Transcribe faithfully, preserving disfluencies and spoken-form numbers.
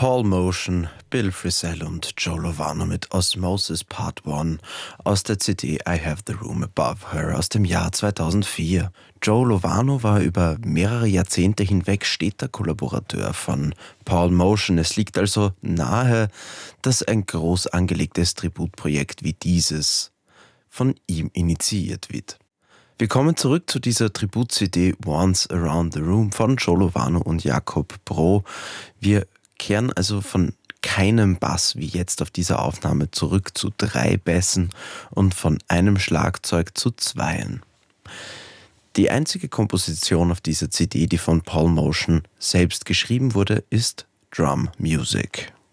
Paul Motion, Bill Frisell und Joe Lovano mit Osmosis Part eins aus der C D I Have the Room Above Her aus dem Jahr zweitausendvier. Joe Lovano war über mehrere Jahrzehnte hinweg steter Kollaborateur von Paul Motion. Es liegt also nahe, dass ein groß angelegtes Tributprojekt wie dieses von ihm initiiert wird. Wir kommen zurück zu dieser Tribut-C D Once Around the Room von Joe Lovano und Jakob Bro. Wir kehren also von keinem Bass wie jetzt auf dieser Aufnahme zurück zu drei Bässen und von einem Schlagzeug zu zweien. Die einzige Komposition auf dieser C D, die von Paul Motion selbst geschrieben wurde, ist Drum Music.